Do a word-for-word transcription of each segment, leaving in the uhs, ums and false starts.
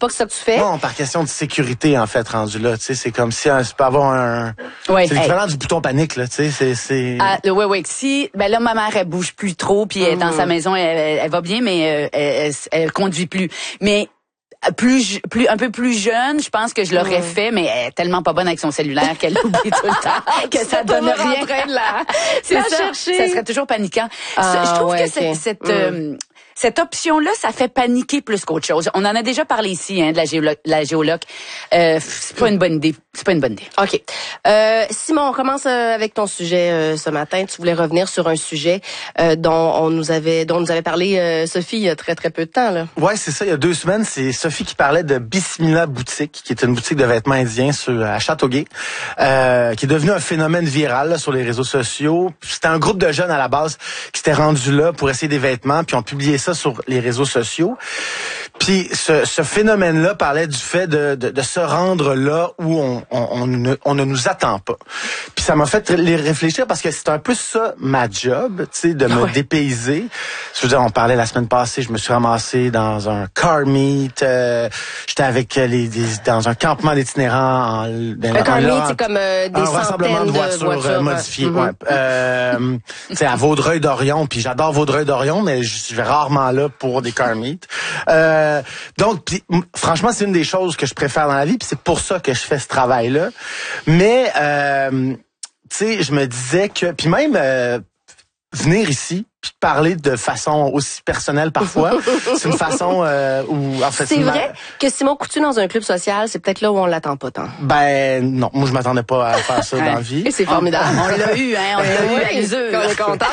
pas que c'est ça que tu fais? Non, par question de sécurité, en fait, rendu là. Tu sais, c'est comme si tu peux avoir un... Ouais, c'est l'équivalent hey. du bouton panique, là. Tu sais, c'est... c'est... Ah, oui, oui. Si, ben là, ma mère, elle bouge plus trop, puis elle est dans sa maison, elle, elle, elle va bien, mais euh, elle, elle, elle conduit plus. Mais... Plus, plus, un peu plus jeune, je pense que je l'aurais mmh. fait, mais elle est tellement pas bonne avec son cellulaire qu'elle oublie tout le temps, que ça donne rien. En train de la, c'est la ça, chercher. Ça serait toujours paniquant. Ah, je trouve ouais, que okay. cette, cette, mmh. euh, cette option-là, ça fait paniquer plus qu'autre chose. On en a déjà parlé ici, hein, de la, géolo- la géoloc. Euh, c'est pas une bonne idée. C'est pas une bonne idée. OK. Euh, Simon, on commence avec ton sujet euh, ce matin. Tu voulais revenir sur un sujet euh, dont on nous avait, dont nous avait parlé euh, Sophie il y a très très peu de temps, là. Ouais, c'est ça. Il y a deux semaines, c'est Sophie qui parlait de Bismillah Boutique, qui est une boutique de vêtements indiens sur à Châteauguay, euh, qui est devenu un phénomène viral là, sur les réseaux sociaux. C'était un groupe de jeunes à la base qui s'étaient rendus là pour essayer des vêtements, puis ont publié ça sur les réseaux sociaux. Puis ce, ce phénomène-là parlait du fait de, de, de se rendre là où on, on, on, ne, on ne nous attend pas. Puis ça m'a fait les réfléchir parce que c'est un peu ça ma job, tu sais, de me ouais. dépayser. Je veux dire, on parlait la semaine passée, je me suis ramassé dans un car meet, euh, j'étais avec les, les dans un campement d'itinérants. En, dans, un car meet, c'est comme euh, des centaines de voitures, de voitures euh, modifiées. Mm-hmm. Ouais. Euh, c'est à Vaudreuil-Dorion, puis j'adore Vaudreuil-Dorion, mais je vais rarement là pour des car meet. Euh, donc, pis, franchement, c'est une des choses que je préfère dans la vie, puis c'est pour ça que je fais ce travail-là. Mais, euh, tu sais, je me disais que, puis même euh, venir ici, puis parler de façon aussi personnelle parfois, c'est une façon euh, où, en fait, c'est vrai ma... que Simon Coutu dans un club social, c'est peut-être là où on l'attend pas tant. Ben non, moi je m'attendais pas à faire ça dans la vie. Et c'est formidable. On, on l'a eu, hein, on l'a eu à l'usure. On est contente.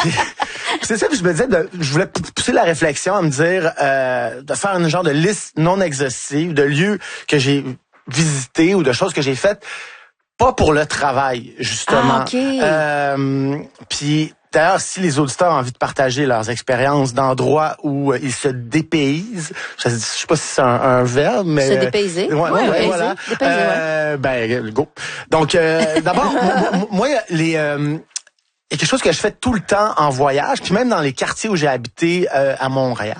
C'est ça que je me disais, de, je voulais pousser la réflexion à me dire, euh, de faire une genre de liste non exhaustive de lieux que j'ai visités ou de choses que j'ai faites, pas pour le travail, justement. Ah, okay. Euh, puis, d'ailleurs, si les auditeurs ont envie de partager leurs expériences d'endroits où euh, ils se dépaysent, je ne sais pas si c'est un, un verbe, mais... Se dépayser. Euh, ouais, ouais, ouais, voilà. Dépayser, euh, ouais. Ben, go. Donc, euh, d'abord, moi, moi, les... Euh, Il y a quelque chose que je fais tout le temps en voyage, puis même dans les quartiers où j'ai habité euh, à Montréal,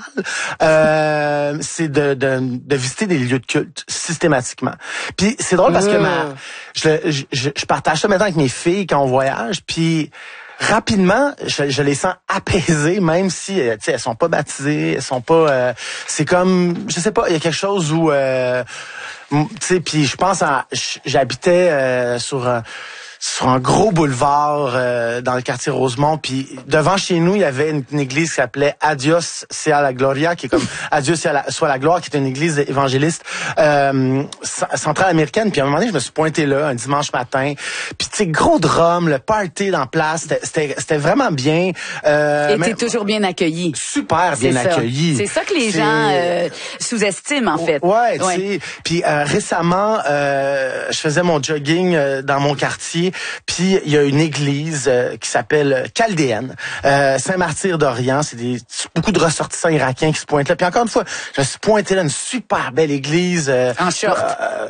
euh, c'est de, de, de visiter des lieux de culte systématiquement. Puis c'est drôle parce mmh. que ma, je, je, je, je partage ça maintenant avec mes filles quand on voyage, puis rapidement, je, je les sens apaisées, même si, tu sais, elles sont pas baptisées, elles sont pas... Euh, c'est comme, je sais pas, il y a quelque chose où... Euh, tu sais, puis je pense à... J'habitais euh, sur... Euh, sur un gros boulevard euh, dans le quartier Rosemont, puis devant chez nous, il y avait une, une église qui s'appelait Adios sea la gloria, qui est comme Adieu soit la, soit la gloire, qui est une église évangéliste euh, centrale américaine. Puis à un moment donné, je me suis pointé là un dimanche matin, puis tu sais, gros drum, le party dans place, c'était c'était vraiment bien. Euh, Et t'es toujours bien accueilli. Super bien c'est accueilli. C'est ça que les c'est... gens euh, sous-estiment en fait. Ouais, tu sais. Puis euh, récemment, euh, je faisais mon jogging euh, dans mon quartier. Puis il y a une église euh, qui s'appelle Chaldéenne, euh, Saint-Martyr d'Orient. C'est des beaucoup de ressortissants irakiens qui se pointent là. Puis encore une fois, je me suis pointé là, une super belle église. Euh, en short. Euh,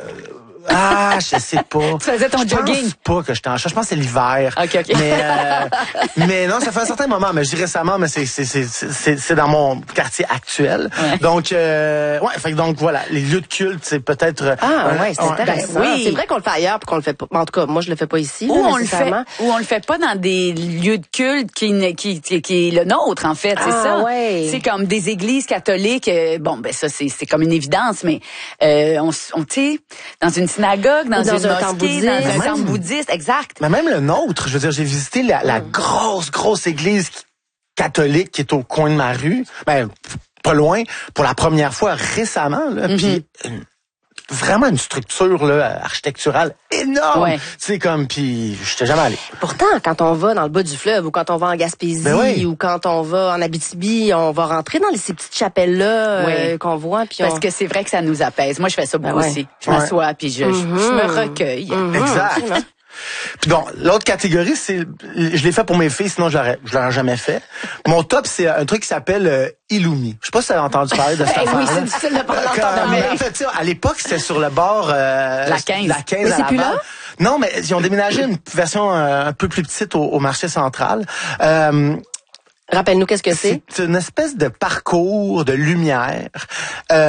Ah, je sais pas. Tu faisais ton je jogging? Je pense pas que j'étais en short. Je pense que c'est l'hiver. OK, OK. Mais, euh, mais non, ça fait un certain moment. Mais je dis récemment, mais c'est, c'est, c'est, c'est, c'est dans mon quartier actuel. Ouais. Donc, euh, ouais, fait que donc, voilà. Les lieux de culte, c'est peut-être... Ah, euh, ouais, c'est ouais. intéressant. Ben, oui. C'est vrai qu'on le fait ailleurs puis qu'on le fait pas. En tout cas, moi, je le fais pas ici. Ou là, on le fait, ou on le fait pas dans des lieux de culte qui, qui, qui, qui est le nôtre, en fait. C'est ah, ça. Ouais. C'est comme des églises catholiques. Euh, bon, ben, ça, c'est, c'est comme une évidence, mais, euh, on, on tu sais, dans une synagogue, dans, dans une un mosquée, dans un temple bouddhiste, exact. Mais même le nôtre, je veux dire, j'ai visité la, la grosse, grosse église catholique qui est au coin de ma rue, ben pas loin, pour la première fois récemment, là, mm-hmm. puis une, vraiment une structure là architecturale énorme. Ouais. Tu sais comme puis j'étais jamais allé. Pourtant, quand on va dans le bas du fleuve ou quand on va en Gaspésie ben oui. ou quand on va en Abitibi, on va rentrer dans les, ces petites chapelles là oui. euh, qu'on voit puis parce on... que c'est vrai que ça nous apaise. Moi, je fais ça beaucoup ben ouais. aussi. Je ouais. m'assois puis je, mm-hmm. je, je me recueille. Mm-hmm. Exact. Puis bon, l'autre catégorie, c'est, je l'ai fait pour mes filles, sinon je l'aurais, je l'aurais jamais fait. Mon top, c'est un truc qui s'appelle euh, Illumi. Je sais pas si tu as entendu parler de cette affaire-là. Oui, c'est difficile de parler Quand, mais en fait, à l'époque, c'était sur le bord euh, la quinze. La quinze mais à c'est plus là? Non, mais ils ont déménagé une version euh, un peu plus petite au, au marché central. Euh, Rappelle-nous qu'est-ce que c'est? C'est une espèce de parcours de lumière. Euh,